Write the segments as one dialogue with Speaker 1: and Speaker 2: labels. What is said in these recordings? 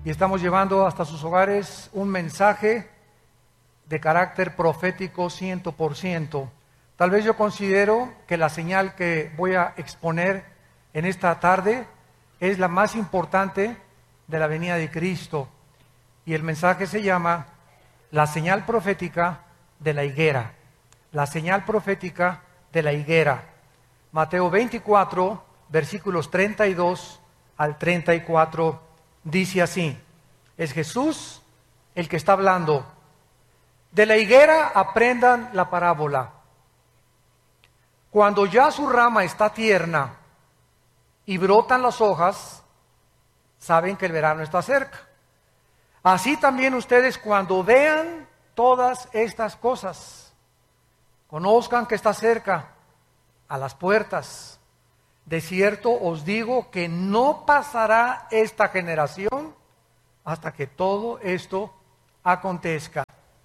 Speaker 1: y estamos llevando hasta sus hogares un mensaje de carácter profético 100%. Tal vez yo considero que la señal que voy a exponer en esta tarde es la más importante de la venida de Cristo. Y el mensaje se llama la señal profética de la higuera. La señal profética de la higuera. Mateo 24, versículos 32 al 34, dice así. Es Jesús el que está hablando. De la higuera aprendan la parábola. Cuando ya su rama está tierna y brotan las hojas, saben que el verano está cerca. Así también ustedes, cuando vean todas estas cosas, conozcan que está cerca, a las puertas. De cierto os digo que no pasará esta generación hasta que todo esto acontezca.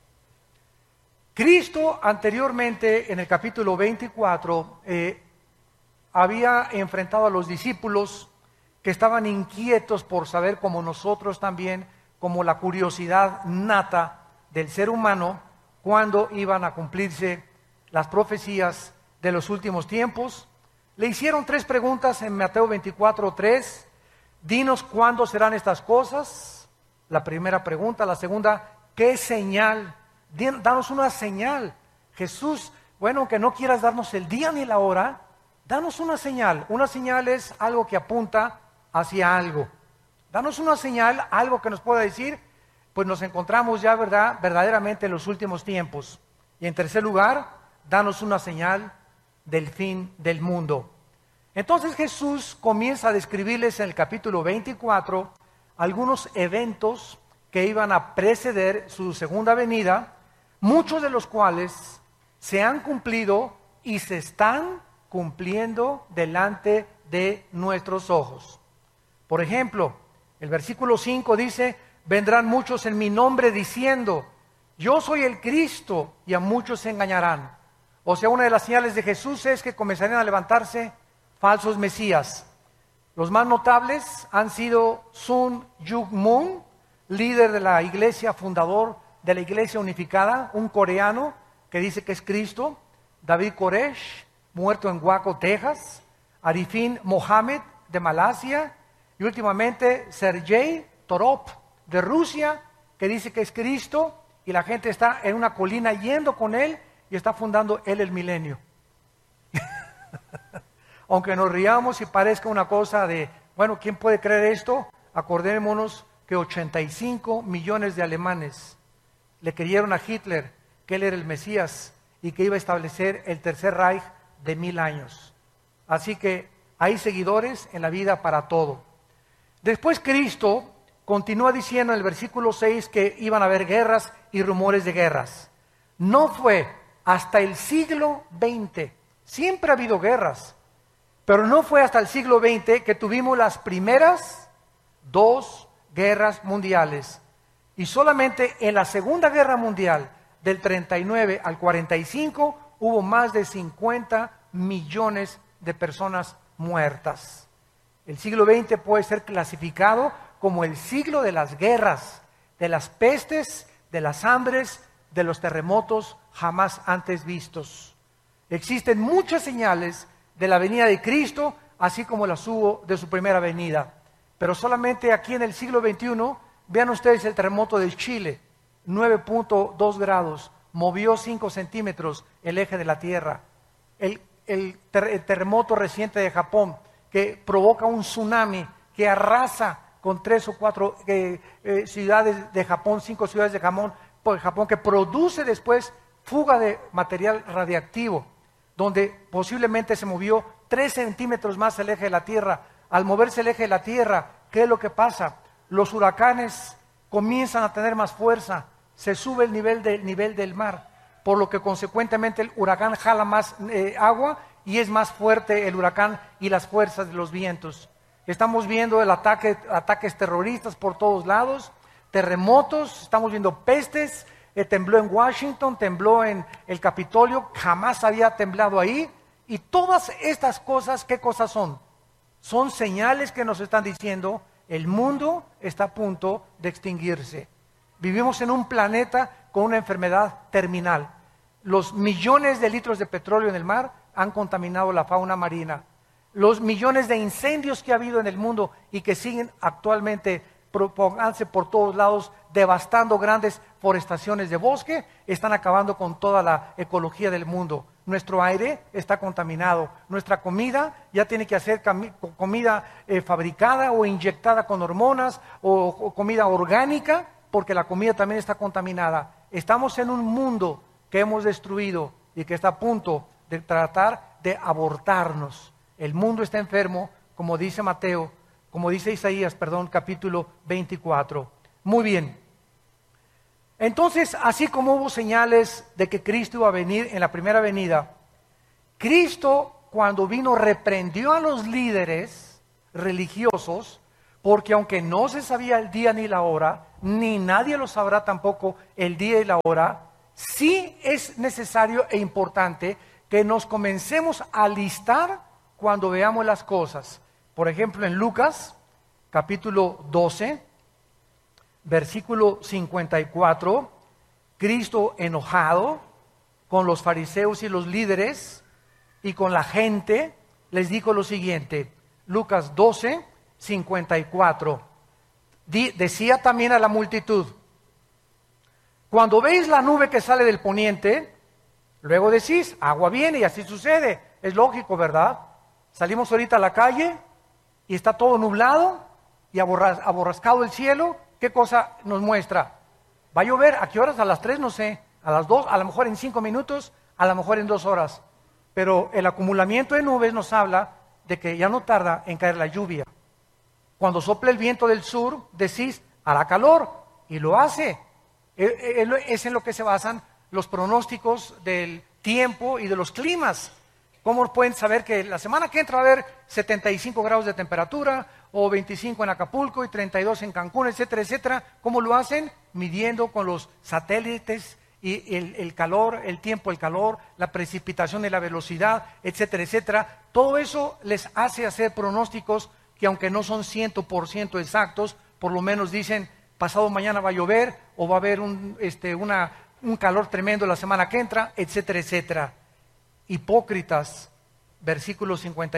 Speaker 1: Cristo anteriormente, en el capítulo 24, había enfrentado a los discípulos que estaban inquietos por saber, como nosotros también, como la curiosidad nata del ser humano, cuándo iban a cumplirse las profecías de los últimos tiempos. Le hicieron 3 preguntas en Mateo 24:3. Dinos cuándo serán estas cosas. La primera pregunta. La segunda, ¿qué señal? Danos una señal. Jesús, bueno, que no quieras darnos el día ni la hora, danos una señal. Una señal es algo que apunta hacia algo. Danos una señal, algo que nos pueda decir, pues nos encontramos ya, ¿verdad?, verdaderamente en los últimos tiempos. Y en tercer lugar, danos una señal del fin del mundo. Entonces Jesús comienza a describirles en el capítulo 24 algunos eventos que iban a preceder su segunda venida, muchos de los cuales se han cumplido y se están cumpliendo delante de nuestros ojos. Por ejemplo, el versículo 5 dice: vendrán muchos en mi nombre diciendo, yo soy el Cristo, y a muchos se engañarán. O sea, una de las señales de Jesús es que comenzarían a levantarse falsos mesías. Los más notables han sido Sun Myung Moon, líder de la iglesia, fundador de la iglesia unificada, un coreano que dice que es Cristo; David Koresh, muerto en Waco, Texas; Arifin Mohammed, de Malasia; y últimamente Sergei Torop, de Rusia, que dice que es Cristo, y la gente está en una colina yendo con él y está fundando él el milenio. Aunque nos riamos y parezca una cosa de, bueno, ¿quién puede creer esto? Acordémonos que 85 millones de alemanes le creyeron a Hitler que él era el Mesías y que iba a establecer el Tercer Reich de 1000 años. Así que hay seguidores en la vida para todo. Después Cristo continúa diciendo en el versículo 6 que iban a haber guerras y rumores de guerras. No fue hasta el siglo XX, siempre ha habido guerras, pero no fue hasta el siglo XX que tuvimos las primeras 2 guerras mundiales. Y solamente en la Segunda Guerra Mundial, del 39 al 45, hubo más de 50 millones de personas muertas. El siglo XX puede ser clasificado como el siglo de las guerras, de las pestes, de las hambres, de los terremotos jamás antes vistos. Existen muchas señales de la venida de Cristo, así como las hubo de su primera venida. Pero solamente aquí en el siglo XXI, vean ustedes el terremoto de Chile, 9.2 grados, movió 5 centímetros el eje de la Tierra. El terremoto reciente de Japón, que provoca un tsunami que arrasa con 3 o 4 ciudades de Japón, 5 ciudades de Japón, que produce después fuga de material radiactivo, donde posiblemente se movió 3 centímetros más el eje de la Tierra. Al moverse el eje de la Tierra, ¿qué es lo que pasa? Los huracanes comienzan a tener más fuerza, se sube el nivel del mar, por lo que consecuentemente el huracán jala más agua y es más fuerte el huracán y las fuerzas de los vientos. Estamos viendo ataques terroristas por todos lados, terremotos, estamos viendo pestes, tembló en Washington, tembló en el Capitolio, jamás había temblado ahí. Y todas estas cosas, ¿qué cosas son? Son señales que nos están diciendo El mundo está a punto de extinguirse. Vivimos en un planeta con una enfermedad terminal. Los millones de litros de petróleo en el mar han contaminado la fauna marina. Los millones de incendios que ha habido en el mundo y que siguen actualmente propagándose por todos lados, devastando grandes forestaciones de bosque, están acabando con toda la ecología del mundo. Nuestro aire está contaminado, nuestra comida ya tiene que ser comida fabricada o inyectada con hormonas o comida orgánica, porque la comida también está contaminada. Estamos en un mundo que hemos destruido y que está a punto de tratar de abortarnos. El mundo está enfermo, como dice Isaías, capítulo 24. Muy bien. Entonces, así como hubo señales de que Cristo iba a venir en la primera venida, Cristo, cuando vino, reprendió a los líderes religiosos, porque aunque no se sabía el día ni la hora, ni nadie lo sabrá tampoco el día y la hora, sí es necesario e importante que nos comencemos a alistar cuando veamos las cosas. Por ejemplo, en Lucas, capítulo 12, versículo 54, Cristo enojado con los fariseos y los líderes y con la gente, les dijo lo siguiente. Lucas 12, 54. Decía también a la multitud: cuando veis la nube que sale del poniente, luego decís, agua viene, y así sucede. Es lógico, ¿verdad? Salimos ahorita a la calle y está todo nublado y aborrascado el cielo. ¿Qué cosa nos muestra? ¿Va a llover? ¿A qué horas? A las 3, no sé. A las 2, a lo mejor en 5 minutos, a lo mejor en 2 horas. Pero el acumulamiento de nubes nos habla de que ya no tarda en caer la lluvia. Cuando sopla el viento del sur, decís, hará calor, y lo hace. Es en lo que se basan los pronósticos del tiempo y de los climas. ¿Cómo pueden saber que la semana que entra va a haber 75 grados de temperatura, o 25 en Acapulco y 32 en Cancún, etcétera, etcétera? ¿Cómo lo hacen? Midiendo con los satélites y el calor, el tiempo, el calor, la precipitación y la velocidad, etcétera, etcétera. Todo eso les hace hacer pronósticos que, aunque no son 100% exactos, por lo menos dicen, pasado mañana va a llover, o va a haber un calor tremendo la semana que entra, etcétera, etcétera. Hipócritas, versículos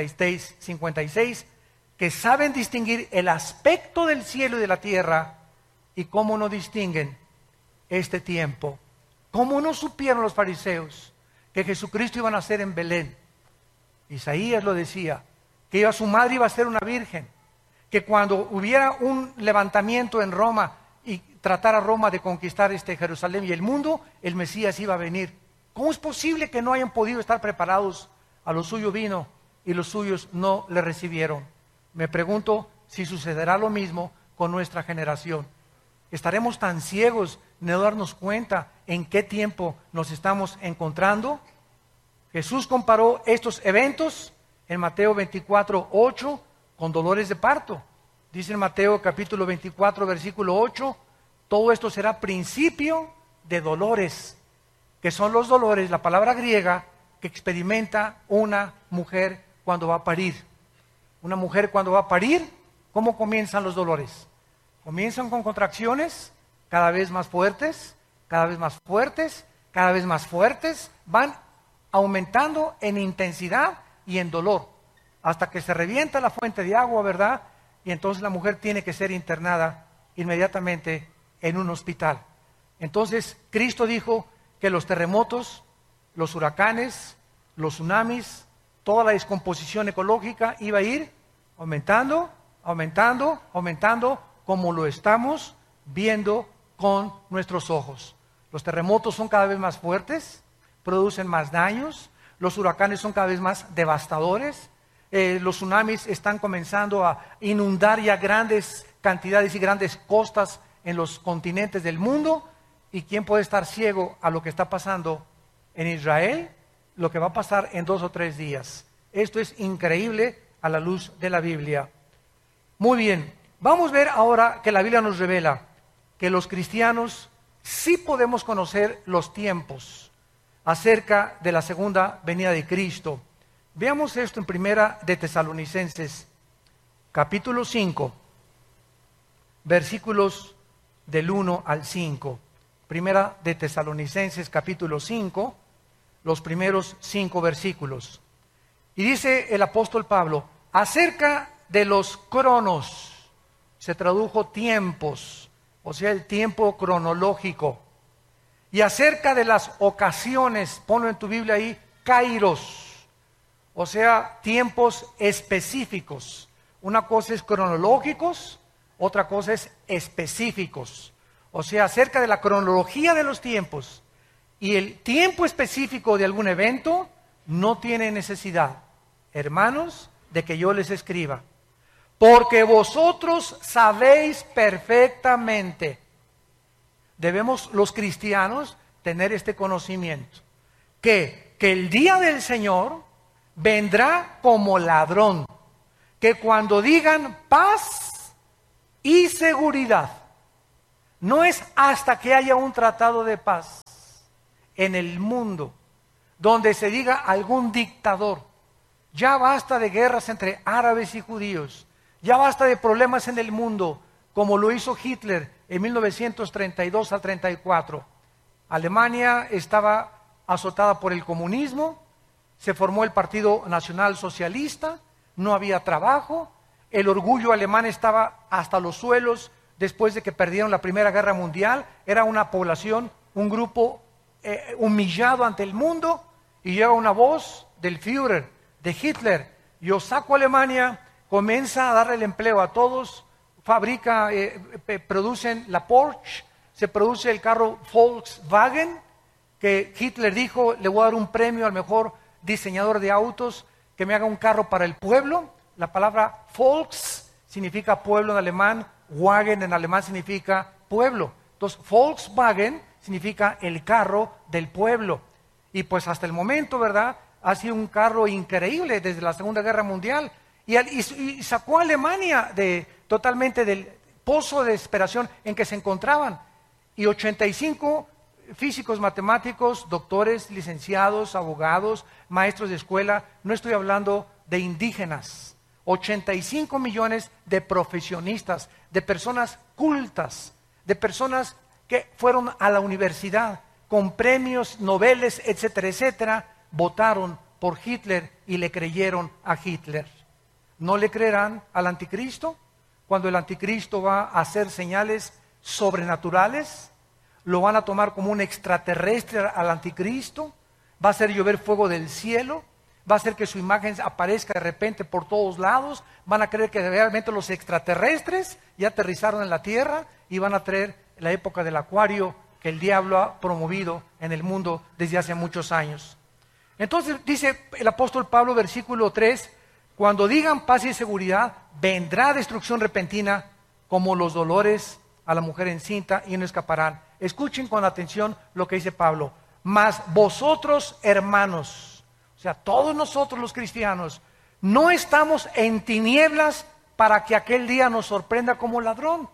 Speaker 1: 56, que saben distinguir el aspecto del cielo y de la tierra, y cómo no distinguen este tiempo. ¿Cómo no supieron los fariseos que Jesucristo iba a nacer en Belén? Isaías lo decía, que su madre iba a ser una virgen, que cuando hubiera un levantamiento en Roma y tratara Roma de conquistar Jerusalén y el mundo, el Mesías iba a venir. ¿Cómo es posible que no hayan podido estar preparados? A lo suyo vino y los suyos no le recibieron. Me pregunto si sucederá lo mismo con nuestra generación. ¿Estaremos tan ciegos de no darnos cuenta en qué tiempo nos estamos encontrando? Jesús comparó estos eventos en Mateo 24, 8 con dolores de parto. Dice en Mateo capítulo 24, versículo 8, todo esto será principio de dolores, que son los dolores, la palabra griega, que experimenta una mujer cuando va a parir. Una mujer cuando va a parir, ¿cómo comienzan los dolores? Comienzan con contracciones cada vez más fuertes, cada vez más fuertes, cada vez más fuertes, van aumentando en intensidad y en dolor, hasta que se revienta la fuente de agua, ¿verdad? Y entonces la mujer tiene que ser internada inmediatamente en un hospital. Entonces Cristo dijo que los terremotos, los huracanes, los tsunamis, toda la descomposición ecológica iba a ir aumentando, aumentando, aumentando, como lo estamos viendo con nuestros ojos. Los terremotos son cada vez más fuertes, producen más daños, los huracanes son cada vez más devastadores, los tsunamis están comenzando a inundar ya grandes cantidades y grandes costas en los continentes del mundo. ¿Y quién puede estar ciego a lo que está pasando en Israel? Lo que va a pasar en 2 o 3 días. Esto es increíble a la luz de la Biblia. Muy bien, vamos a ver ahora que la Biblia nos revela que los cristianos sí podemos conocer los tiempos acerca de la segunda venida de Cristo. Veamos esto en Primera de Tesalonicenses, capítulo 5. versículos del 1 al 5. Primera de Tesalonicenses capítulo 5, los primeros 5 versículos. Y dice el apóstol Pablo, acerca de los cronos, se tradujo tiempos, o sea, el tiempo cronológico. Y acerca de las ocasiones, ponlo en tu Biblia ahí, kairos, o sea, tiempos específicos. Una cosa es cronológicos, otra cosa es específicos. O sea, acerca de la cronología de los tiempos y el tiempo específico de algún evento, no tiene necesidad, hermanos, de que yo les escriba. Porque vosotros sabéis perfectamente. Debemos los cristianos tener este conocimiento, que el día del Señor vendrá como ladrón, que cuando digan paz y seguridad, no es hasta que haya un tratado de paz en el mundo, donde se diga algún dictador, ya basta de guerras entre árabes y judíos, ya basta de problemas en el mundo, como lo hizo Hitler en 1932 al 34. Alemania estaba azotada por el comunismo, se formó el Partido Nacional Socialista, no había trabajo, el orgullo alemán estaba hasta los suelos después de que perdieron la Primera Guerra Mundial, era una población, un grupo humillado ante el mundo, y llega una voz del Führer, de Hitler, yo saco a Alemania, comienza a darle el empleo a todos, fabrica, producen la Porsche, se produce el carro Volkswagen, que Hitler dijo, le voy a dar un premio al mejor diseñador de autos, que me haga un carro para el pueblo. La palabra Volks significa pueblo en alemán, Wagen en alemán significa pueblo. Entonces, Volkswagen significa el carro del pueblo. Y pues hasta el momento, ¿verdad?, ha sido un carro increíble desde la Segunda Guerra Mundial. Y sacó a Alemania totalmente del pozo de desesperación en que se encontraban. Y 85 físicos, matemáticos, doctores, licenciados, abogados, maestros de escuela, no estoy hablando de indígenas, 85 millones de profesionistas, de personas cultas, de personas que fueron a la universidad con premios, noveles, etcétera, etcétera, votaron por Hitler y le creyeron a Hitler. ¿No le creerán al anticristo? Cuando el anticristo va a hacer señales sobrenaturales, lo van a tomar como un extraterrestre al anticristo, va a hacer llover fuego del cielo, va a hacer que su imagen aparezca de repente por todos lados, van a creer que realmente los extraterrestres ya aterrizaron en la tierra y van a traer la época del acuario que el diablo ha promovido en el mundo desde hace muchos años. Entonces dice el apóstol Pablo, versículo 3, cuando digan paz y seguridad, vendrá destrucción repentina como los dolores a la mujer encinta y no escaparán. Escuchen con atención lo que dice Pablo. Mas vosotros, hermanos, o sea, todos nosotros los cristianos, no estamos en tinieblas para que aquel día nos sorprenda como ladrón.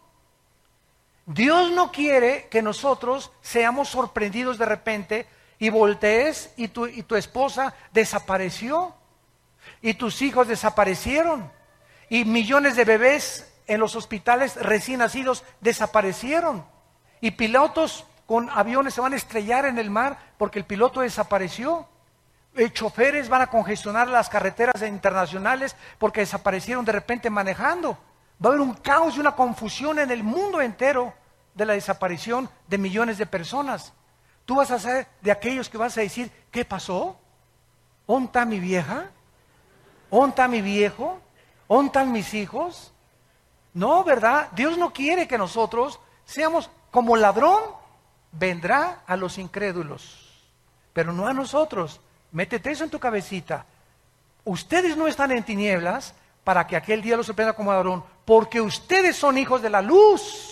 Speaker 1: Dios no quiere que nosotros seamos sorprendidos de repente y voltees y tu esposa desapareció y tus hijos desaparecieron y millones de bebés en los hospitales recién nacidos desaparecieron y pilotos con aviones se van a estrellar en el mar porque el piloto desapareció. Choferes van a congestionar las carreteras internacionales porque desaparecieron de repente manejando. Va a haber un caos y una confusión en el mundo entero de la desaparición de millones de personas. Tú vas a ser de aquellos que vas a decir, ¿qué pasó? ¿Dónde está mi vieja? ¿Dónde está mi viejo? ¿Dónde están mis hijos? No, ¿verdad? Dios no quiere que nosotros seamos como ladrón. Vendrá a los incrédulos, pero no a nosotros. Métete eso en tu cabecita. Ustedes no están en tinieblas para que aquel día los sorprenda como ladrón, porque ustedes son hijos de la luz.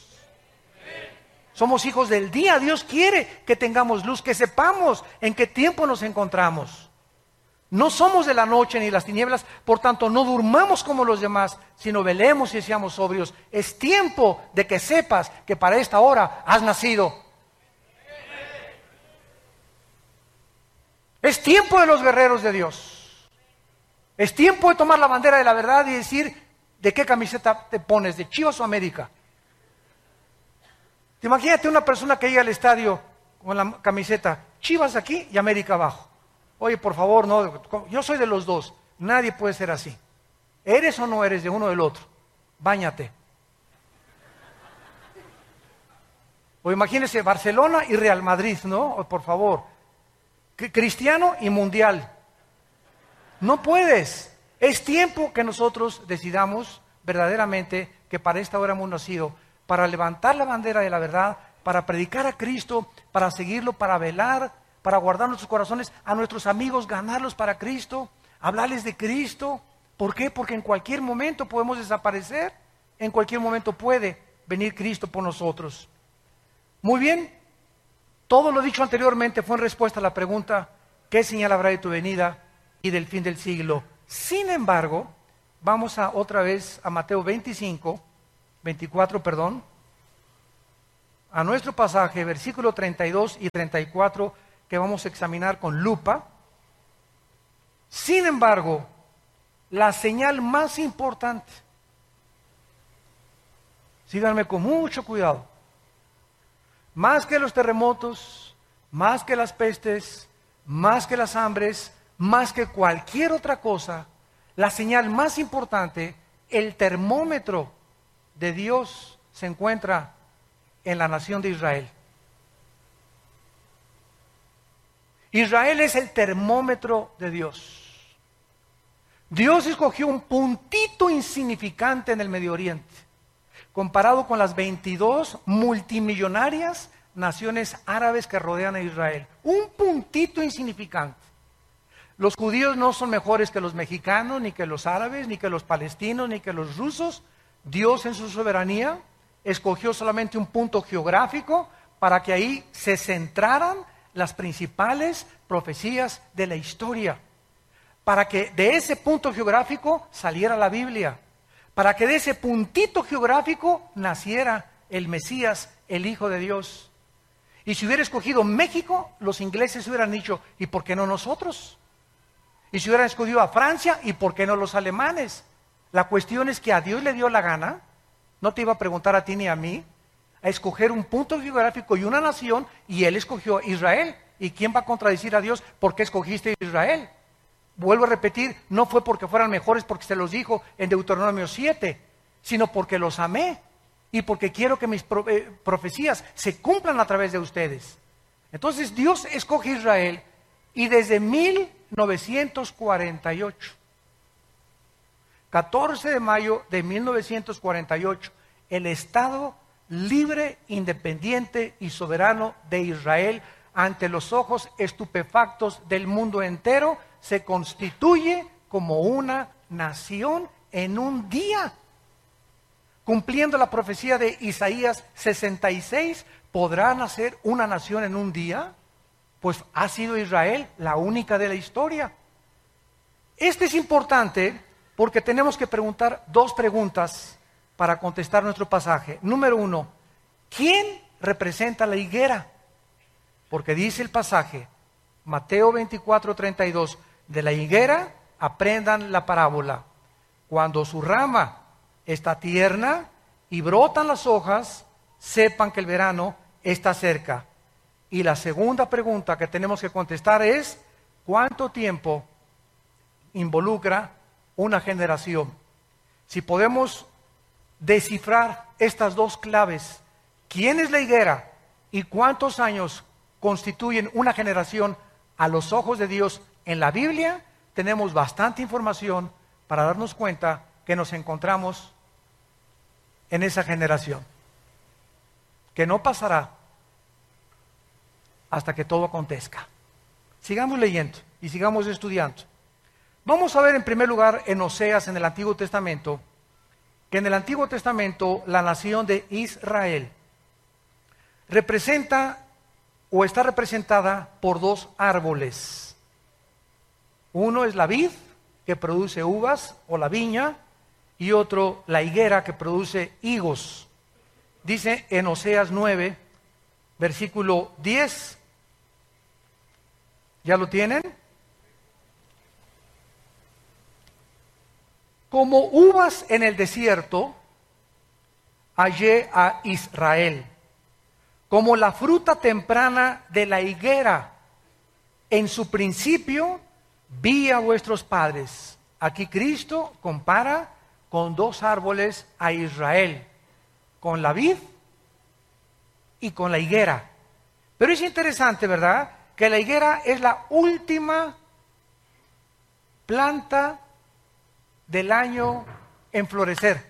Speaker 1: Somos hijos del día. Dios quiere que tengamos luz, que sepamos en qué tiempo nos encontramos. No somos de la noche ni las tinieblas, por tanto no durmamos como los demás, sino velemos y seamos sobrios. Es tiempo de que sepas que para esta hora has nacido. Es tiempo de los guerreros de Dios. Es tiempo de tomar la bandera de la verdad y decir, ¿de qué camiseta te pones? ¿De Chivas o América? Imagínate una persona que llega al estadio con la camiseta, Chivas aquí y América abajo. Oye, por favor, no, yo soy de los dos. Nadie puede ser así. ¿Eres o no eres de uno o del otro? Báñate. O imagínese Barcelona y Real Madrid, ¿no? O, por favor. Cristiano y mundial. No puedes. Es tiempo que nosotros decidamos verdaderamente que para esta hora hemos nacido, para levantar la bandera de la verdad, para predicar a Cristo, para seguirlo, para velar, para guardar nuestros corazones, a nuestros amigos, ganarlos para Cristo, hablarles de Cristo. ¿Por qué? Porque en cualquier momento podemos desaparecer, en cualquier momento puede venir Cristo por nosotros. Muy bien, todo lo dicho anteriormente fue en respuesta a la pregunta, ¿qué señal habrá de tu venida y del fin del siglo? Sin embargo, vamos otra vez a Mateo 24, a nuestro pasaje, versículo 32 y 34, que vamos a examinar con lupa. Sin embargo, la señal más importante, síganme con mucho cuidado, más que los terremotos, más que las pestes, más que las hambres, más que cualquier otra cosa, la señal más importante, el termómetro de Dios se encuentra en la nación de Israel. Israel es el termómetro de Dios. Dios escogió un puntito insignificante en el Medio Oriente, comparado con las 22 multimillonarias naciones árabes que rodean a Israel. Un puntito insignificante. Los judíos no son mejores que los mexicanos, ni que los árabes, ni que los palestinos, ni que los rusos. Dios en su soberanía escogió solamente un punto geográfico para que ahí se centraran las principales profecías de la historia. Para que de ese punto geográfico saliera la Biblia. Para que de ese puntito geográfico naciera el Mesías, el Hijo de Dios. Y si hubiera escogido México, los ingleses hubieran dicho, ¿y por qué no nosotros? Y si hubieran escogido a Francia, ¿y por qué no los alemanes? La cuestión es que a Dios le dio la gana, no te iba a preguntar a ti ni a mí, a escoger un punto geográfico y una nación, y Él escogió Israel. ¿Y quién va a contradecir a Dios? ¿Por qué escogiste Israel? Vuelvo a repetir, no fue porque fueran mejores porque se los dijo en Deuteronomio 7, sino porque los amé y porque quiero que mis profecías se cumplan a través de ustedes. Entonces Dios escoge Israel y desde 1948, 14 de mayo de 1948, el Estado libre, independiente y soberano de Israel, ante los ojos estupefactos del mundo entero, se constituye como una nación en un día. Cumpliendo la profecía de Isaías 66, ¿podrá nacer una nación en un día? Pues ha sido Israel la única de la historia. Este es importante porque tenemos que preguntar dos preguntas para contestar nuestro pasaje. Número 1, ¿quién representa la higuera? Porque dice el pasaje, Mateo 24:32, de la higuera aprendan la parábola. Cuando su rama está tierna y brotan las hojas, sepan que el verano está cerca. Y la segunda pregunta que tenemos que contestar es, ¿cuánto tiempo involucra una generación? Si podemos descifrar estas dos claves, ¿quién es la higuera y cuántos años constituyen una generación a los ojos de Dios en la Biblia? Tenemos bastante información para darnos cuenta que nos encontramos en esa generación, que no pasará hasta que todo acontezca. Sigamos leyendo y sigamos estudiando. Vamos a ver en primer lugar en Oseas, en el Antiguo Testamento, que en el Antiguo Testamento la nación de Israel representa o está representada por dos árboles. Uno es la vid, que produce uvas, o la viña, y otro la higuera, que produce higos. Dice en Oseas 9, versículo 10, ¿ya lo tienen? Como uvas en el desierto, hallé a Israel. como la fruta temprana de la higuera. En su principio vi a vuestros padres. Aquí Cristo compara con dos árboles a Israel, con la vid y con la higuera. Pero es interesante, ¿verdad?, que la higuera es la última planta del año en florecer.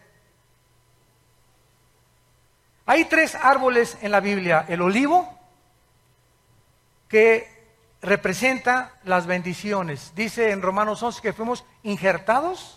Speaker 1: Hay tres árboles en la Biblia: el olivo, que representa las bendiciones. Dice en Romanos 11 que fuimos injertados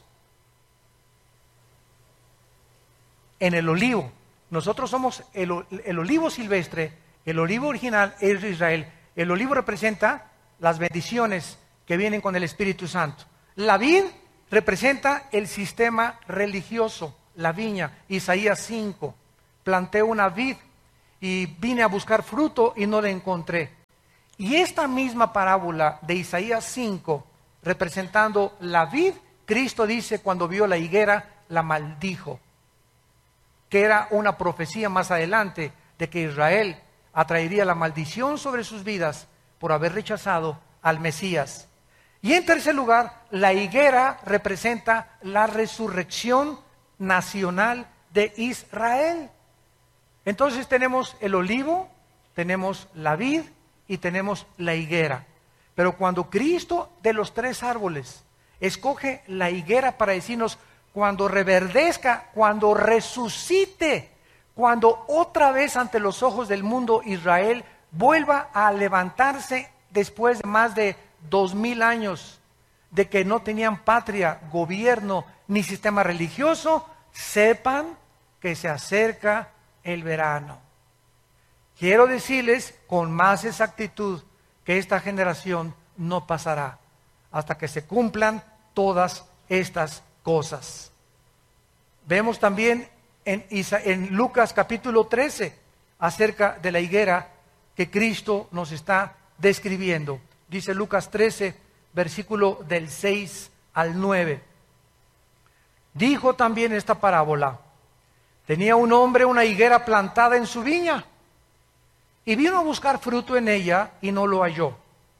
Speaker 1: en el olivo. Nosotros somos el olivo silvestre, el olivo original es de Israel. El olivo representa las bendiciones que vienen con el Espíritu Santo. La vid representa el sistema religioso, la viña. Isaías 5, planté una vid y vine a buscar fruto y no la encontré. Y esta misma parábola de Isaías 5, representando la vid, Cristo dice cuando vio la higuera, la maldijo, que era una profecía más adelante de que Israel atraería la maldición sobre sus vidas por haber rechazado al Mesías. Y en tercer lugar, la higuera representa la resurrección nacional de Israel. Entonces tenemos el olivo, tenemos la vid y tenemos la higuera. Pero cuando Cristo, de los tres árboles, escoge la higuera para decirnos, cuando reverdezca, cuando resucite, cuando otra vez ante los ojos del mundo Israel vuelva a levantarse después de más de 2000 años de que no tenían patria, gobierno ni sistema religioso, sepan que se acerca el verano. Quiero decirles con más exactitud que esta generación no pasará hasta que se cumplan todas estas cosas. Vemos también en Lucas capítulo 13 acerca de la higuera que Cristo nos está describiendo. Dice Lucas 13, versículo del 6 al 9. Dijo también esta parábola: tenía un hombre una higuera plantada en su viña, y vino a buscar fruto en ella y no lo halló.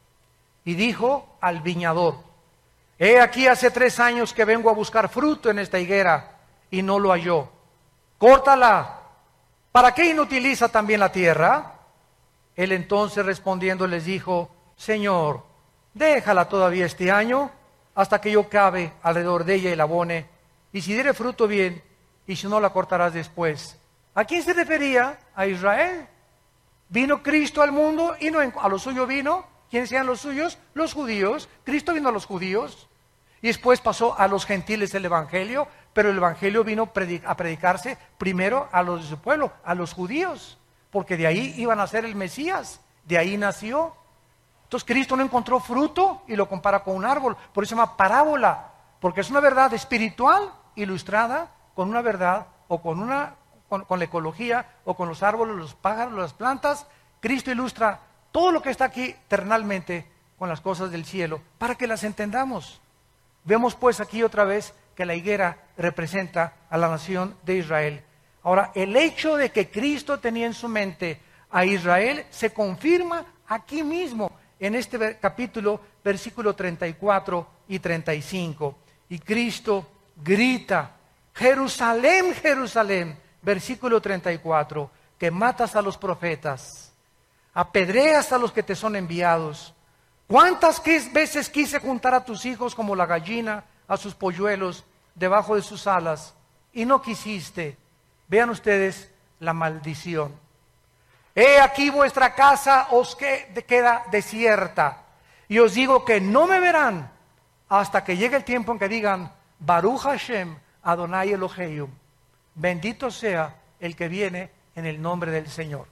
Speaker 1: Y dijo al viñador: he aquí hace 3 años que vengo a buscar fruto en esta higuera y no lo halló. Córtala. ¿Para qué inutiliza también la tierra? Él entonces respondiendo les dijo: Señor, déjala todavía este año hasta que yo cabe alrededor de ella y la abone, y si diere fruto bien, y si no la cortarás después. ¿A quién se refería? A Israel. Vino Cristo al mundo y no a lo suyo vino. ¿Quiénes eran los suyos? Los judíos. Cristo vino a los judíos y después pasó a los gentiles el evangelio, pero el evangelio vino a predicarse primero a los de su pueblo, a los judíos, porque de ahí iban a ser el Mesías, de ahí nació. Entonces Cristo no encontró fruto y lo compara con un árbol, por eso se llama parábola, porque es una verdad espiritual ilustrada con una verdad o con la ecología o con los árboles, los pájaros, las plantas. Cristo ilustra todo lo que está aquí terrenalmente con las cosas del cielo para que las entendamos. Vemos pues aquí otra vez que la higuera representa a la nación de Israel. Ahora, el hecho de que Cristo tenía en su mente a Israel se confirma aquí mismo en este capítulo, versículo 34 y 35. Y Cristo grita: Jerusalén, Jerusalén, versículo 34, que matas a los profetas, apedreas a los que te son enviados. ¿Cuántas veces quise juntar a tus hijos como la gallina a sus polluelos debajo de sus alas, y no quisiste? Vean ustedes la maldición. He aquí vuestra casa os queda desierta, y os digo que no me verán hasta que llegue el tiempo en que digan: Baruch Hashem Adonai Elohim, bendito sea el que viene en el nombre del Señor.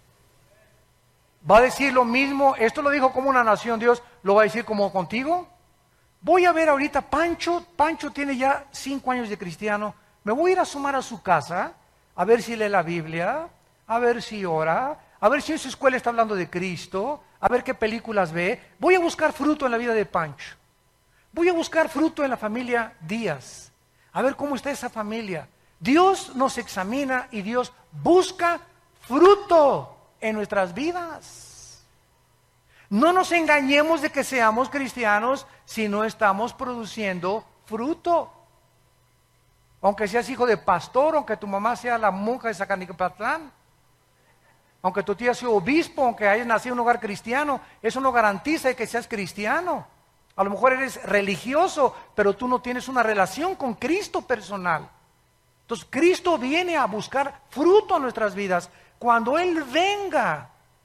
Speaker 1: ¿Va a decir lo mismo? Esto lo dijo como una nación, Dios lo va a decir como contigo. Voy a ver ahorita, Pancho tiene ya 5 años de cristiano, me voy a ir a sumar a su casa, a ver si lee la Biblia, a ver si ora, a ver si en su escuela está hablando de Cristo, a ver qué películas ve. Voy a buscar fruto en la vida de Pancho. Voy a buscar fruto en la familia Díaz, a ver cómo está esa familia. Dios nos examina y Dios busca fruto en nuestras vidas. No nos engañemos de que seamos cristianos si no estamos produciendo fruto. Aunque seas hijo de pastor, aunque tu mamá sea la monja de Zacanicapatlán, aunque tu tía sea obispo, aunque hayas nacido en un hogar cristiano, eso no garantiza que seas cristiano. A lo mejor eres religioso, pero tú no tienes una relación con Cristo personal. Entonces Cristo viene a buscar fruto en nuestras vidas. Cuando Él venga,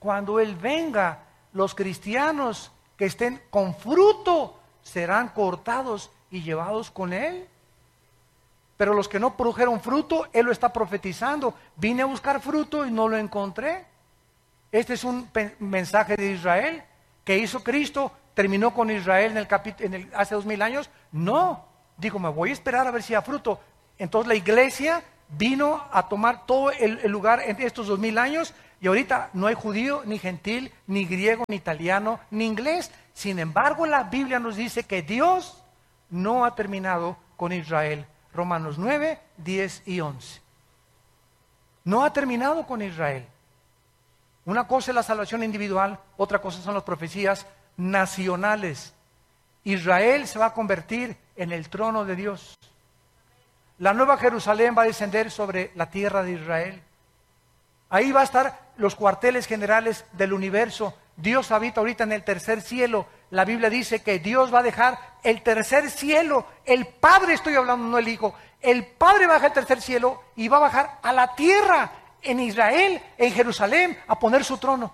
Speaker 1: los cristianos que estén con fruto serán cortados y llevados con Él. Pero los que no produjeron fruto, Él lo está profetizando. Vine a buscar fruto y no lo encontré. Este es un mensaje de Israel que hizo Cristo. ¿Terminó con Israel hace 2000 años? No. Dijo, me voy a esperar a ver si da fruto. Entonces la iglesia vino a tomar todo el lugar en estos 2000 años. Y ahorita no hay judío, ni gentil, ni griego, ni italiano, ni inglés. Sin embargo, la Biblia nos dice que Dios no ha terminado con Israel. Romanos 9, 10 y 11. No ha terminado con Israel. Una cosa es la salvación individual, otra cosa son las profecías nacionales. Israel se va a convertir en el trono de Dios. La nueva Jerusalén va a descender sobre la tierra de Israel. Ahí va a estar los cuarteles generales del universo. Dios habita ahorita en el tercer cielo. La Biblia dice que Dios va a dejar el tercer cielo. El Padre, estoy hablando, no el Hijo. El Padre va a dejar el tercer cielo y va a bajar a la tierra, en Israel, en Jerusalén, a poner su trono.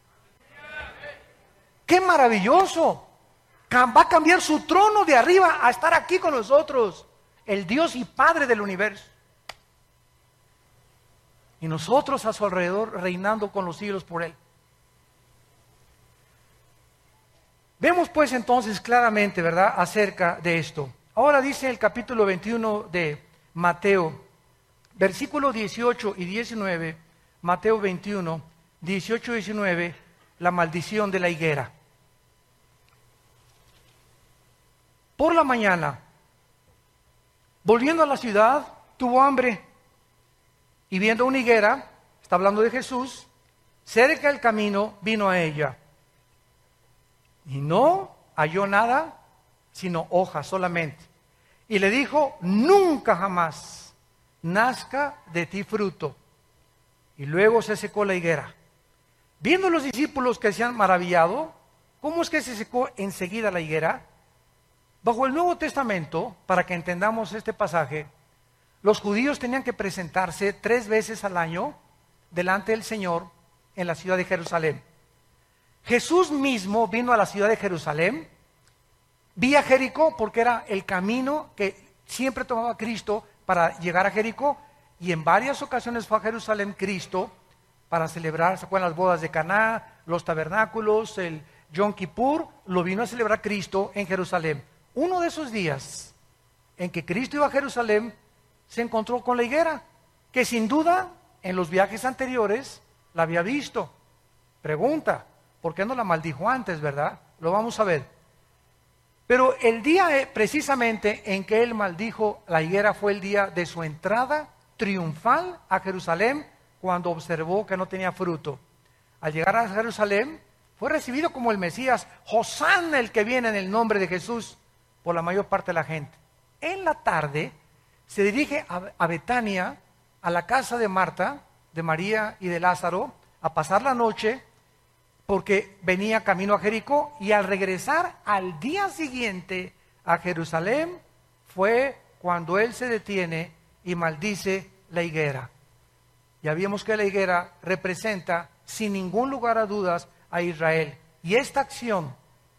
Speaker 1: ¡Qué maravilloso! Va a cambiar su trono de arriba a estar aquí con nosotros. El Dios y Padre del universo. Y nosotros a su alrededor reinando con los siglos por Él. Vemos pues entonces claramente, ¿verdad?, acerca de esto. Ahora dice el capítulo 21 de Mateo, versículos 18 y 19, Mateo 21, 18 y 19, la maldición de la higuera. Por la mañana, volviendo a la ciudad, tuvo hambre y viendo una higuera, está hablando de Jesús, cerca del camino vino a ella. Y no halló nada, sino hojas solamente. Y le dijo, nunca jamás nazca de ti fruto. Y luego se secó la higuera. Viendo los discípulos que se han maravillado, ¿cómo es que se secó enseguida la higuera? Bajo el Nuevo Testamento, para que entendamos este pasaje, los judíos tenían que presentarse 3 veces al año delante del Señor en la ciudad de Jerusalén. Jesús mismo vino a la ciudad de Jerusalén, vía Jericó, porque era el camino que siempre tomaba Cristo para llegar a Jericó, y en varias ocasiones fue a Jerusalén Cristo para celebrar, ¿se acuerdan las bodas de Caná, los tabernáculos, el Yom Kippur? Lo vino a celebrar Cristo en Jerusalén. Uno de esos días en que Cristo iba a Jerusalén, se encontró con la higuera, que sin duda en los viajes anteriores la había visto. Pregunta, ¿por qué no la maldijo antes, verdad? Lo vamos a ver. Pero el día precisamente en que él maldijo la higuera fue el día de su entrada triunfal a Jerusalén, cuando observó que no tenía fruto. Al llegar a Jerusalén, fue recibido como el Mesías, Hosana, el que viene en el nombre de Jesús, por la mayor parte de la gente. En la tarde, se dirige a Betania, a la casa de Marta, de María y de Lázaro, a pasar la noche, porque venía camino a Jericó, y al regresar al día siguiente a Jerusalén, fue cuando él se detiene y maldice la higuera. Ya vimos que la higuera representa, sin ningún lugar a dudas, a Israel. Y esta acción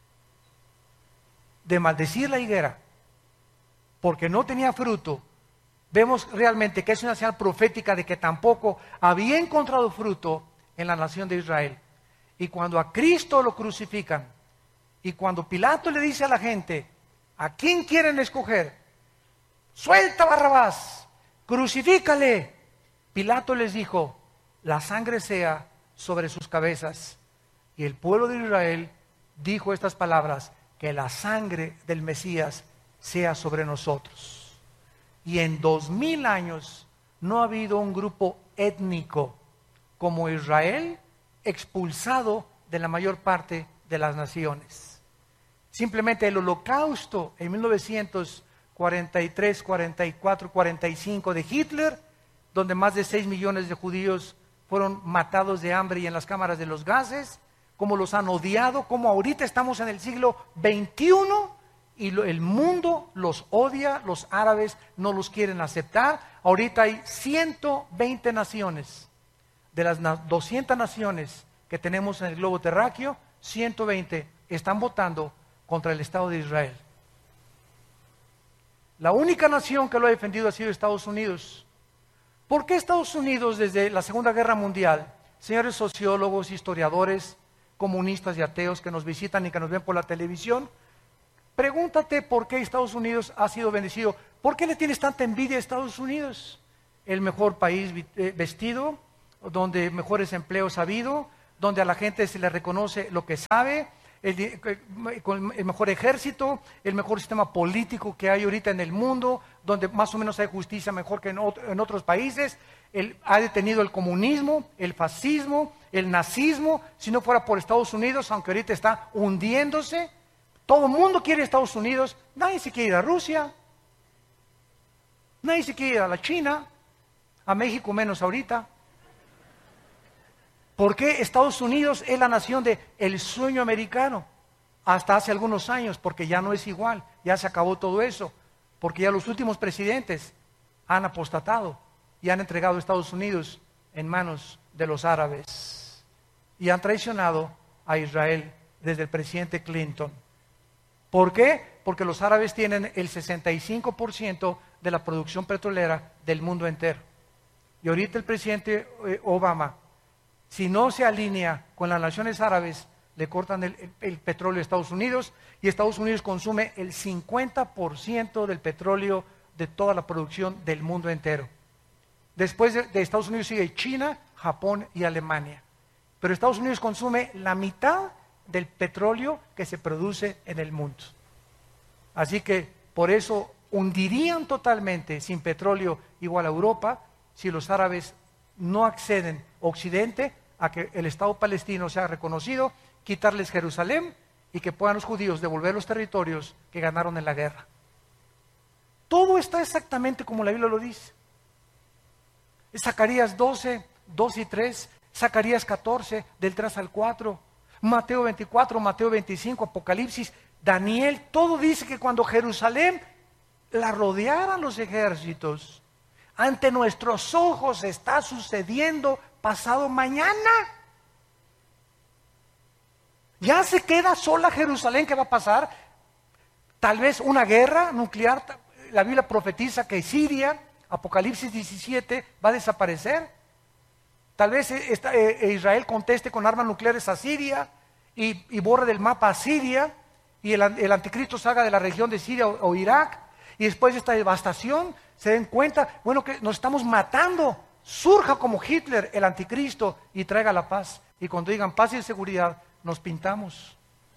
Speaker 1: de maldecir la higuera, porque no tenía fruto, vemos realmente que es una señal profética de que tampoco había encontrado fruto en la nación de Israel. Y cuando a Cristo lo crucifican, y cuando Pilato le dice a la gente, ¿a quién quieren escoger? Suelta a Barrabás, crucifícale. Pilato les dijo, la sangre sea sobre sus cabezas. Y el pueblo de Israel dijo estas palabras, que la sangre del Mesías sea sobre nosotros. Y en 2000 años no ha habido un grupo étnico como Israel expulsado de la mayor parte de las naciones. Simplemente el holocausto en 1943, 44, 45 de Hitler, donde más de 6 millones de judíos fueron matados de hambre y en las cámaras de los gases, cómo los han odiado, cómo ahorita estamos en el siglo XXI y el mundo los odia, los árabes no los quieren aceptar. Ahorita hay 120 naciones, de las 200 naciones que tenemos en el globo terráqueo, 120 están votando contra el Estado de Israel. La única nación que lo ha defendido ha sido Estados Unidos. ¿Por qué Estados Unidos desde la Segunda Guerra Mundial? Señores sociólogos, historiadores, comunistas y ateos que nos visitan y que nos ven por la televisión, pregúntate por qué Estados Unidos ha sido bendecido. ¿Por qué le tienes tanta envidia a Estados Unidos? El mejor país vestido, donde mejores empleos ha habido, donde a la gente se le reconoce lo que sabe, con el mejor ejército, el mejor sistema político que hay ahorita en el mundo, donde más o menos hay justicia mejor que en otros países. Ha detenido el comunismo, el fascismo, el nazismo. Si no fuera por Estados Unidos, aunque ahorita está hundiéndose, todo el mundo quiere Estados Unidos. Nadie se quiere ir a Rusia, nadie se quiere ir a la China, a México menos ahorita. ¿Por qué Estados Unidos es la nación del sueño americano? Hasta hace algunos años, porque ya no es igual, ya se acabó todo eso, porque ya los últimos presidentes han apostatado y han entregado a Estados Unidos en manos de los árabes y han traicionado a Israel desde el presidente Clinton. ¿Por qué? Porque los árabes tienen el 65% de la producción petrolera del mundo entero. Y ahorita el presidente Obama, si no se alinea con las naciones árabes, le cortan el petróleo a Estados Unidos y Estados Unidos consume el 50% del petróleo de toda la producción del mundo entero. Después de Estados Unidos sigue China, Japón y Alemania. Pero Estados Unidos consume la mitad del petróleo que se produce en el mundo. Así que por eso hundirían totalmente sin petróleo igual a Europa si los árabes no acceden Occidente a que el Estado palestino sea reconocido, quitarles Jerusalén y que puedan los judíos devolver los territorios que ganaron en la guerra. Todo está exactamente como la Biblia lo dice. Zacarías 12, 2 y 3, Zacarías 14, del 3 al 4, Mateo 24, Mateo 25, Apocalipsis, Daniel, todo dice que cuando Jerusalén la rodearan los ejércitos, ante nuestros ojos está sucediendo pasado mañana. Ya se queda sola Jerusalén. ¿Qué va a pasar? Tal vez una guerra nuclear. La Biblia profetiza que Siria, Apocalipsis 17, va a desaparecer. Tal vez Israel conteste con armas nucleares a Siria y borre del mapa a Siria y el anticristo salga de la región de Siria o Irak. Y después de esta devastación se den cuenta, bueno, que nos estamos matando. Surja como Hitler el anticristo y traiga la paz. Y cuando digan paz y seguridad, nos pintamos.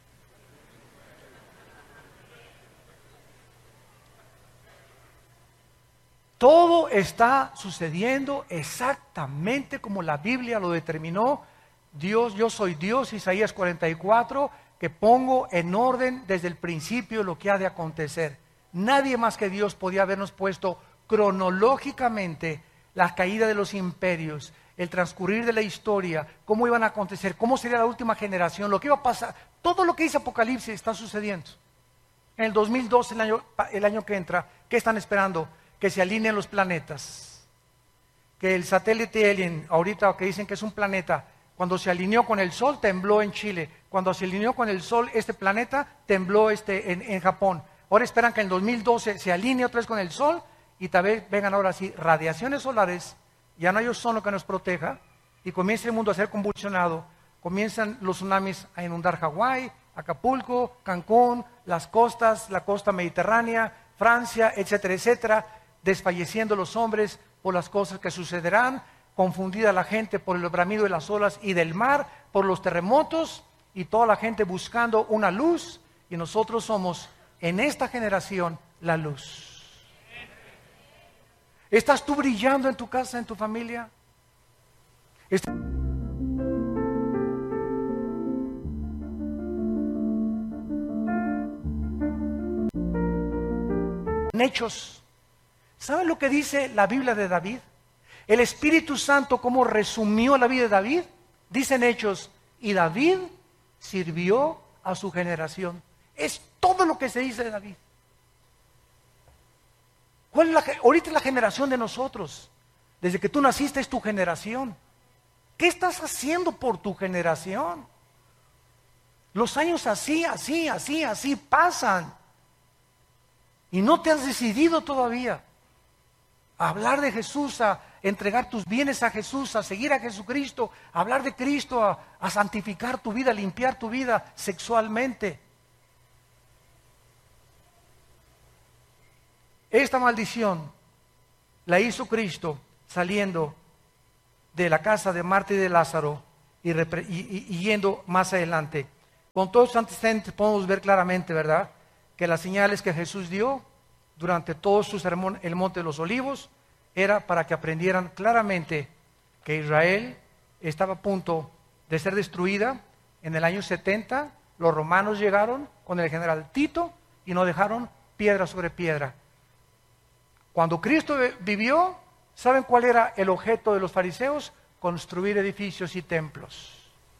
Speaker 1: Todo está sucediendo exactamente como la Biblia lo determinó. Dios, yo soy Dios, Isaías 44, que pongo en orden desde el principio lo que ha de acontecer. Nadie más que Dios podía habernos puesto cronológicamente la caída de los imperios, el transcurrir de la historia, cómo iban a acontecer, cómo sería la última generación, lo que iba a pasar. Todo lo que dice Apocalipsis está sucediendo. En el 2012, el año que entra, ¿qué están esperando? Que se alineen los planetas. Que el satélite Alien, ahorita que dicen que es un planeta, cuando se alineó con el Sol, tembló en Chile. Cuando se alineó con el Sol, este planeta, tembló en Japón. Ahora esperan que en el 2012 se alinee otra vez con el Sol y tal vez vengan ahora sí radiaciones solares, ya no hay ozono que nos proteja y comienza el mundo a ser convulsionado, comienzan los tsunamis a inundar Hawái, Acapulco, Cancún, las costas, la costa mediterránea, Francia, etcétera, etcétera, desfalleciendo los hombres por las cosas que sucederán, confundida la gente por el bramido de las olas y del mar, por los terremotos y toda la gente buscando una luz y nosotros somos en esta generación la luz. ¿Estás tú brillando en tu casa, en tu familia? Hechos. ¿Saben lo que dice la Biblia de David? El Espíritu Santo, ¿cómo resumió la vida de David? Dice en Hechos, y David sirvió a su generación. Es todo lo que se dice de David. ¿Cuál es ahorita es la generación de nosotros? Desde que tú naciste es tu generación. ¿Qué estás haciendo por tu generación? Los años así pasan. Y no te has decidido todavía a hablar de Jesús, a entregar tus bienes a Jesús, a seguir a Jesucristo, a hablar de Cristo, a santificar tu vida, a limpiar tu vida sexualmente. Esta maldición la hizo Cristo saliendo de la casa de Marta y de Lázaro y yendo más adelante. Con todos los antecedentes podemos ver claramente, ¿verdad?, que las señales que Jesús dio durante todo su sermón, el Monte de los Olivos, era para que aprendieran claramente que Israel estaba a punto de ser destruida. En el año 70, los romanos llegaron con el general Tito y no dejaron piedra sobre piedra. Cuando Cristo vivió, ¿saben cuál era el objeto de los fariseos? Construir edificios y templos.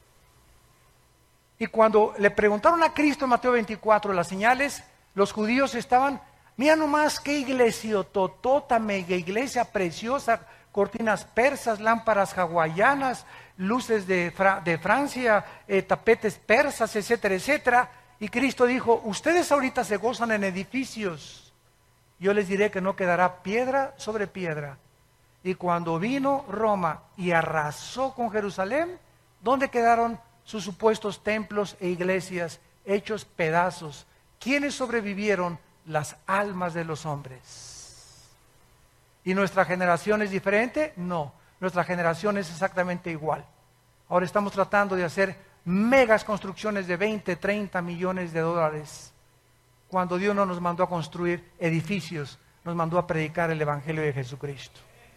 Speaker 1: Y cuando le preguntaron a Cristo en Mateo 24 las señales, los judíos estaban, mira nomás qué iglesia totota, mega iglesia preciosa, cortinas persas, lámparas hawaianas, luces de Francia, tapetes persas, etcétera, etcétera. Y Cristo dijo, ustedes ahorita se gozan en edificios, yo les diré que no quedará piedra sobre piedra. Y cuando vino Roma y arrasó con Jerusalén, ¿dónde quedaron sus supuestos templos e iglesias hechos pedazos? ¿Quiénes sobrevivieron? Las almas de los hombres. ¿Y nuestra generación es diferente? No, nuestra generación es exactamente igual. Ahora estamos tratando de hacer megas construcciones de 20, 30 millones de dólares, cuando Dios no nos mandó a construir edificios, nos mandó a predicar el Evangelio de Jesucristo.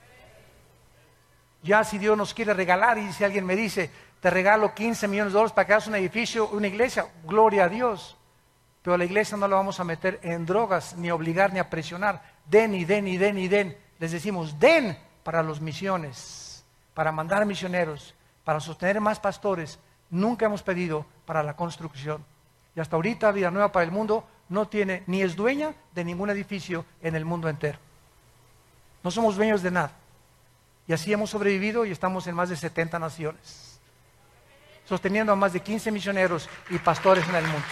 Speaker 1: Ya si Dios nos quiere regalar, y si alguien me dice, te regalo 15 millones de dólares para que hagas un edificio, una iglesia, gloria a Dios. Pero a la iglesia no la vamos a meter en drogas, ni a obligar, ni a presionar. Den y den y den y den. Les decimos, den para las misiones, para mandar misioneros, para sostener más pastores. Nunca hemos pedido para la construcción. Y hasta ahorita Vida Nueva para el Mundo no tiene, ni es dueña de ningún edificio en el mundo entero. No somos dueños de nada. Y así hemos sobrevivido y estamos en más de 70 naciones, sosteniendo a más de 15 misioneros y pastores en el mundo.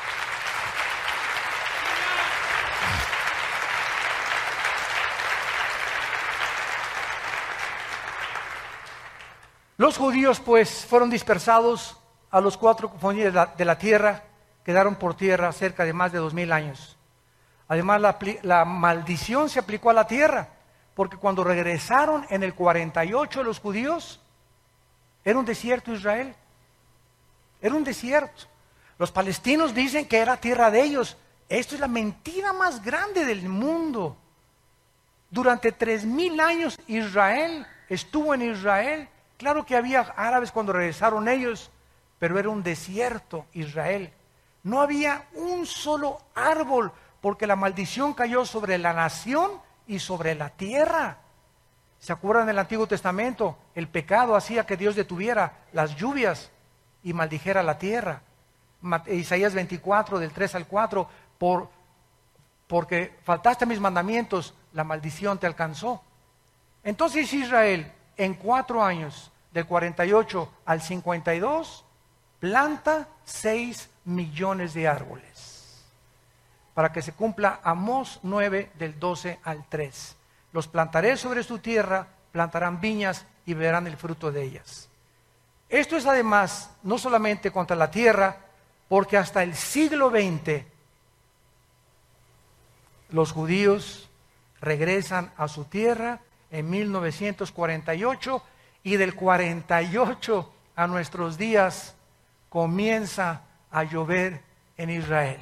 Speaker 1: Los judíos pues fueron dispersados a los 4 confines de la tierra, quedaron por tierra cerca de más de 2000 años. Además la maldición se aplicó a la tierra, porque cuando regresaron en el 48 los judíos, era un desierto Israel, era un desierto. Los palestinos dicen que era tierra de ellos. Esto es la mentira más grande del mundo. Durante 3000 años Israel estuvo en Israel. Claro que había árabes cuando regresaron ellos, pero era un desierto Israel. No había un solo árbol, porque la maldición cayó sobre la nación y sobre la tierra. ¿Se acuerdan del Antiguo Testamento? El pecado hacía que Dios detuviera las lluvias y maldijera la tierra. Isaías 24, del 3 al 4, porque faltaste a mis mandamientos, la maldición te alcanzó. Entonces Israel, en 4 años, del 48 al 52, planta 6 millones de árboles, para que se cumpla Amós 9, del 12 al 3. Los plantaré sobre su tierra, plantarán viñas y verán el fruto de ellas. Esto es además no solamente contra la tierra, porque hasta el siglo XX los judíos regresan a su tierra en 1948, y del 48 a nuestros días comienza a llover en Israel.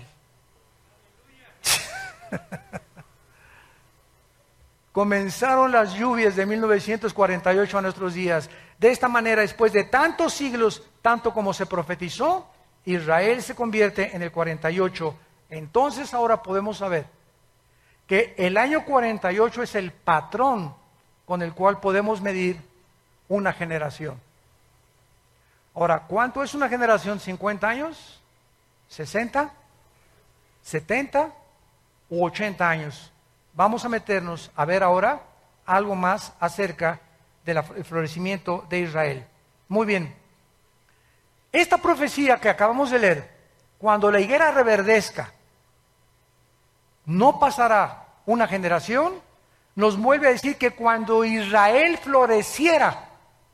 Speaker 1: Comenzaron las lluvias de 1948 a nuestros días. De esta manera, después de tantos siglos, tanto como se profetizó, Israel se convierte en el 48. Entonces ahora podemos saber que el año 48 es el patrón con el cual podemos medir una generación. Ahora, ¿cuánto es una generación? ¿50 años? ¿60? ¿70? ¿U 80 años? Vamos a meternos a ver ahora algo más acerca del florecimiento de Israel. Muy bien. Esta profecía que acabamos de leer, cuando la higuera reverdezca, no pasará una generación, nos vuelve a decir que cuando Israel floreciera,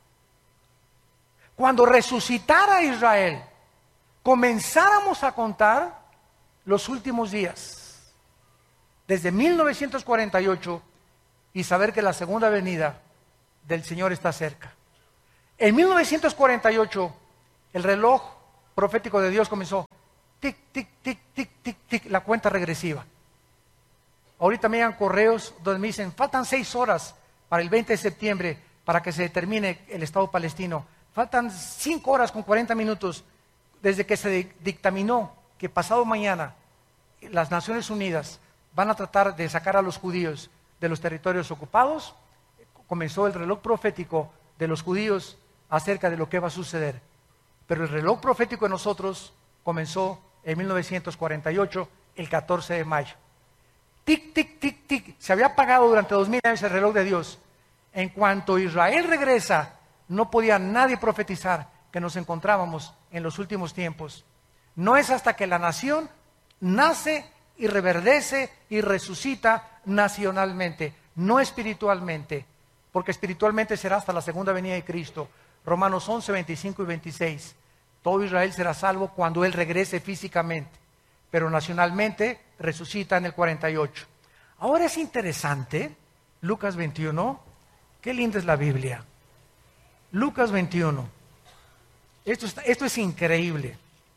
Speaker 1: cuando resucitara Israel, comenzáramos a contar los últimos días, desde 1948, y saber que la segunda venida del Señor está cerca. En 1948, el reloj profético de Dios comenzó, tic, tic, tic, tic, tic, tic, la cuenta regresiva. Ahorita me llegan correos donde me dicen, faltan 6 horas para el 20 de septiembre para que se determine el Estado palestino. Faltan 5 horas con 40 minutos desde que se dictaminó que pasado mañana las Naciones Unidas van a tratar de sacar a los judíos de los territorios ocupados. Comenzó el reloj profético de los judíos acerca de lo que va a suceder. Pero el reloj profético de nosotros comenzó en 1948, el 14 de mayo. Tic, tic, tic, tic. Se había apagado durante 2000 años el reloj de Dios. En cuanto Israel regresa, no podía nadie profetizar que nos encontrábamos en los últimos tiempos. No es hasta que la nación nace y reverdece y resucita nacionalmente, no espiritualmente, porque espiritualmente será hasta la segunda venida de Cristo. Romanos 11, 25 y 26. Todo Israel será salvo cuando Él regrese físicamente, pero nacionalmente resucita en el 48. Ahora es interesante, Lucas 21, qué linda es la Biblia. Lucas 21, esto es increíble.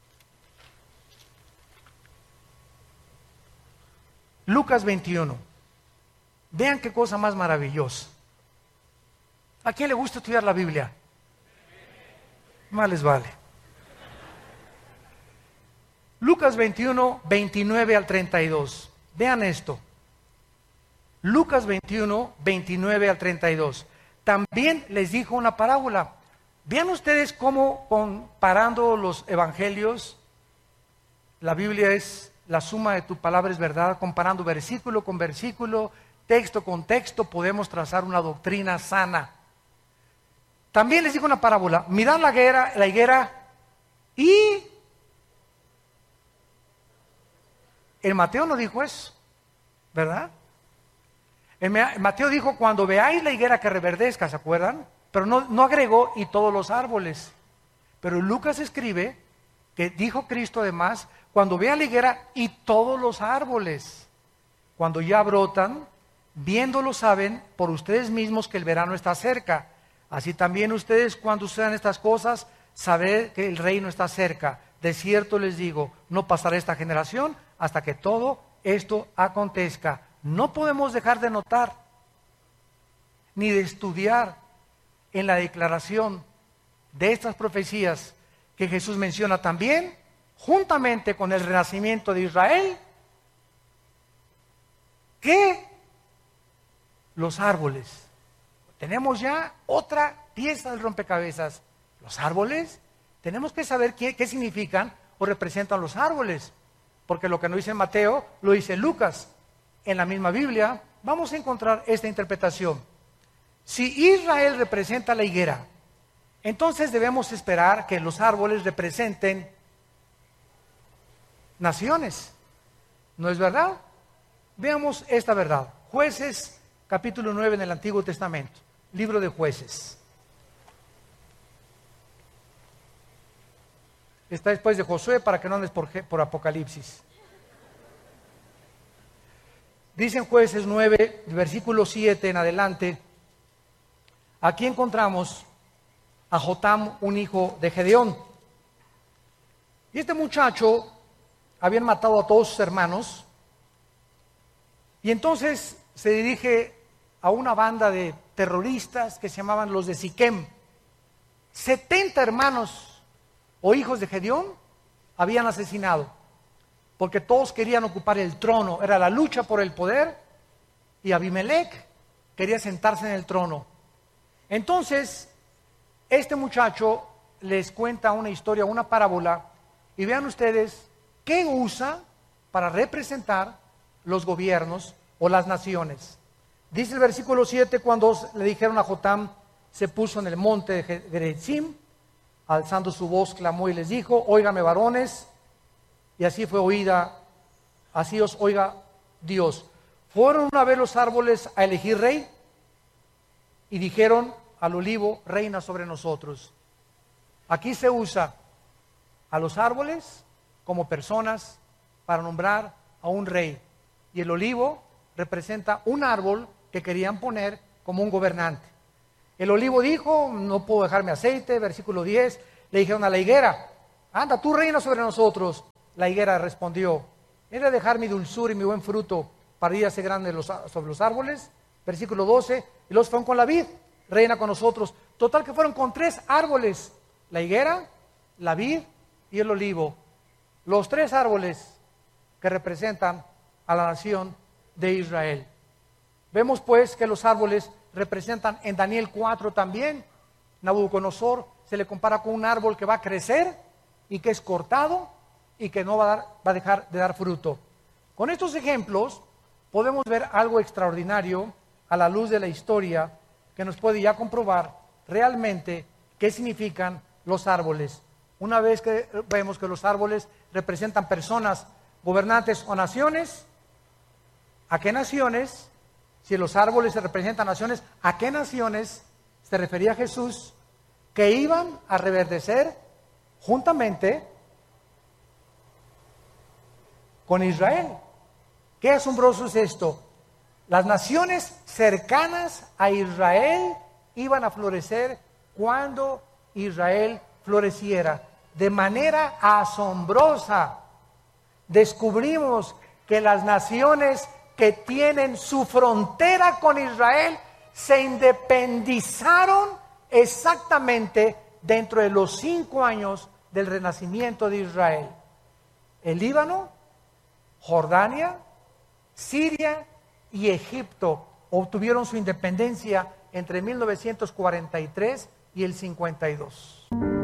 Speaker 1: Lucas 21, vean qué cosa más maravillosa. ¿A quién le gusta estudiar la Biblia? Más les vale. Lucas 21, 29 al 32. Vean esto. Lucas 21, 29 al 32. También les dijo una parábola. Vean ustedes cómo comparando los evangelios, la Biblia es la suma de tu palabra es verdad, comparando versículo con versículo, texto con texto, podemos trazar una doctrina sana. También les digo una parábola, mirad la higuera y... El Mateo no dijo eso, ¿verdad? El Mateo dijo, cuando veáis la higuera que reverdezca, ¿se acuerdan? Pero no agregó, y todos los árboles. Pero Lucas escribe que dijo Cristo además, cuando vean la higuera y todos los árboles, cuando ya brotan, viéndolo saben por ustedes mismos que el verano está cerca. Así también ustedes cuando sucedan estas cosas, sabed que el reino está cerca. De cierto les digo, no pasará esta generación hasta que todo esto acontezca. No podemos dejar de notar, ni de estudiar en la declaración de estas profecías que Jesús menciona también, juntamente con el renacimiento de Israel, que los árboles. Tenemos ya otra pieza del rompecabezas. Los árboles, tenemos que saber qué significan o representan los árboles, porque lo que no dice Mateo, lo dice Lucas. En la misma Biblia vamos a encontrar esta interpretación. Si Israel representa la higuera, entonces debemos esperar que los árboles representen naciones. ¿No es verdad? Veamos esta verdad. Jueces, capítulo 9 en el Antiguo Testamento. Libro de Jueces. Está después de Josué para que no andes por Apocalipsis. Dice en Jueces 9, versículo 7 en adelante, aquí encontramos a Jotam, un hijo de Gedeón. Y este muchacho habían matado a todos sus hermanos, y entonces se dirige a una banda de terroristas que se llamaban los de Siquem. 70 hermanos o hijos de Gedeón habían asesinado, porque todos querían ocupar el trono, era la lucha por el poder, y Abimelech quería sentarse en el trono. Entonces, este muchacho les cuenta una historia, una parábola, y vean ustedes qué usa para representar los gobiernos o las naciones. Dice el versículo 7, cuando le dijeron a Jotam, se puso en el monte de Gerizim, alzando su voz, clamó y les dijo, óigame varones, y así fue oída, así os oiga Dios. Fueron a ver los árboles a elegir rey, y dijeron al olivo, reina sobre nosotros. Aquí se usa a los árboles como personas para nombrar a un rey. Y el olivo representa un árbol que querían poner como un gobernante. El olivo dijo, no puedo dejarme aceite, versículo 10, le dijeron a la higuera, anda, tú reina sobre nosotros. La higuera respondió, he de dejar mi dulzura y mi buen fruto para ir a ser grande sobre los árboles. Versículo 12, y los fueron con la vid, reina con nosotros. Total que fueron con 3 árboles, la higuera, la vid y el olivo. Los 3 árboles que representan a la nación de Israel. Vemos pues que los árboles representan en Daniel 4 también. Nabucodonosor se le compara con un árbol que va a crecer y que es cortado y que no va a dejar de dar fruto. Con estos ejemplos podemos ver algo extraordinario a la luz de la historia que nos puede ya comprobar realmente qué significan los árboles. Una vez que vemos que los árboles representan personas, gobernantes o naciones, ¿a qué naciones? Si los árboles representan naciones, ¿a qué naciones se refería Jesús que iban a reverdecer juntamente con Israel? Qué asombroso es esto. Las naciones cercanas a Israel iban a florecer cuando Israel floreciera. De manera asombrosa descubrimos que las naciones que tienen su frontera con Israel se independizaron exactamente dentro de los 5 años del renacimiento de Israel. El Líbano, Jordania, Siria y Egipto obtuvieron su independencia entre 1943 y el 52.